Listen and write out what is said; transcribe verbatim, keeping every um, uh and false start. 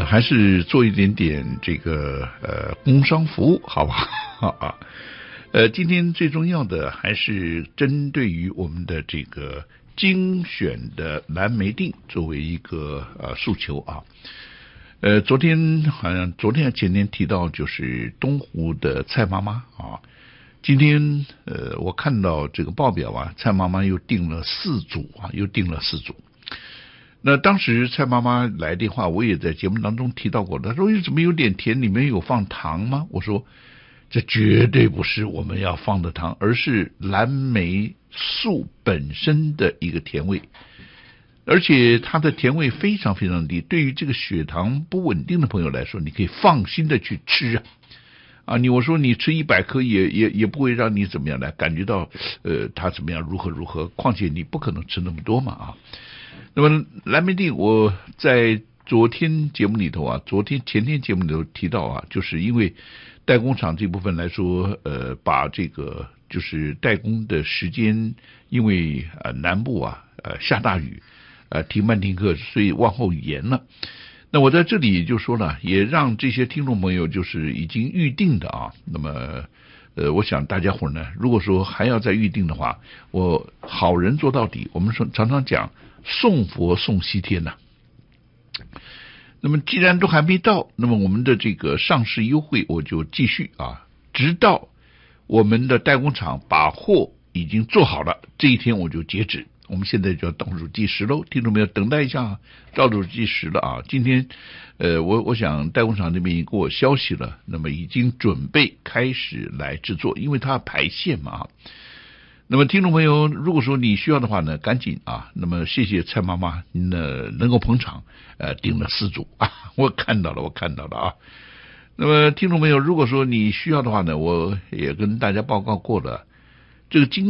还是做一点点这个呃工商服务，好不好啊？呃，今天最重要的还是针对于我们的这个精选的蓝莓锭作为一个呃诉求啊。呃，昨天好像昨天前天提到就是东湖的蔡妈妈啊，今天呃我看到这个报表啊，蔡妈妈又订了四组啊，又订了四组。那当时蔡妈妈来电话，我也在节目当中提到过，她说怎么有点甜，里面有放糖吗？我说这绝对不是我们要放的糖，而是蓝莓素本身的一个甜味，而且它的甜味非常非常低，对于这个血糖不稳定的朋友来说，你可以放心的去吃啊。啊，你我说你吃一百颗也也也不会让你怎么样来感觉到呃它怎么样如何如何，况且你不可能吃那么多嘛啊。那么蓝莓锭我在昨天节目里头啊，昨天前天节目里头提到啊，就是因为代工厂这部分来说，呃，把这个就是代工的时间，因为呃南部啊呃下大雨，呃停班停课，所以往后延了。那我在这里就说了，也让这些听众朋友就是已经预定的啊，那么呃，我想大家伙呢，如果说还要再预定的话，我好人做到底，我们说常常讲送佛送西天呐、啊。那么既然都还没到，那么我们的这个上市优惠我就继续啊，直到我们的代工厂把货已经做好了，这一天我就截止。我们现在就要倒数计时喽，听众朋友等待一下，倒数计时了啊！今天，呃，我我想代工厂那边已经给我消息了，那么已经准备开始来制作，因为它排线嘛。那么听众朋友，如果说你需要的话呢，赶紧啊！那么谢谢蔡妈妈，您呢能够捧场，呃，订了四组啊，我看到了，我看到了啊。那么听众朋友，如果说你需要的话呢，我也跟大家报告过了，这个今